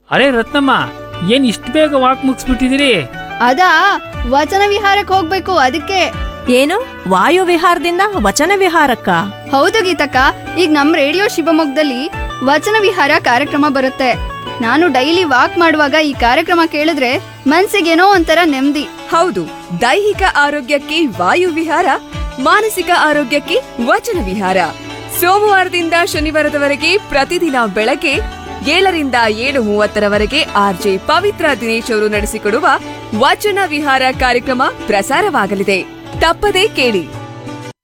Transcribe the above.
ಅರೆ ರತ್ನಮ್ಮ, ಏನ್ ಇಷ್ಟು ಬೇಗ ವಾಕ್ ಮುಗಿಸ್ಬಿಟ್ಟಿದಿರಿ? ಅದಾ, ವಚನ ವಿಹಾರಕ್ಕೆ ಹೋಗ್ಬೇಕು ಅದಕ್ಕೆ. ಏನು ವಾಯು ವಿಹಾರದಿಂದ ವಚನ ವಿಹಾರಕ್ಕ? ಹೌದು ಗೀತಕ್ಕ, ಈಗ ನಮ್ ರೇಡಿಯೋ ಶಿವಮೊಗ್ಗದಲ್ಲಿ ವಚನ ವಿಹಾರ ಕಾರ್ಯಕ್ರಮ ಬರುತ್ತೆ. ನಾನು ಡೈಲಿ ವಾಕ್ ಮಾಡುವಾಗ ಈ ಕಾರ್ಯಕ್ರಮ ಕೇಳಿದ್ರೆ ಮನ್ಸಿಗೇನೋ ಒಂಥರ ನೆಮ್ಮದಿ. ಹೌದು, ದೈಹಿಕ ಆರೋಗ್ಯಕ್ಕೆ ವಾಯು ವಿಹಾರ, ಮಾನಸಿಕ ಆರೋಗ್ಯಕ್ಕೆ ವಚನ ವಿಹಾರ. ಸೋಮವಾರದಿಂದ ಶನಿವಾರದವರೆಗೆ ಪ್ರತಿದಿನ ಬೆಳಗ್ಗೆ 7ರಿಂದ 7:30 ಆರ್ಜೆ ಪವಿತ್ರ ದಿನೇಶ್ ಅವರು ನಡೆಸಿಕೊಡುವ ವಚನ ವಿಹಾರ ಕಾರ್ಯಕ್ರಮ ಪ್ರಸಾರವಾಗಲಿದೆ. ತಪ್ಪದೇ ಕೇಳಿ.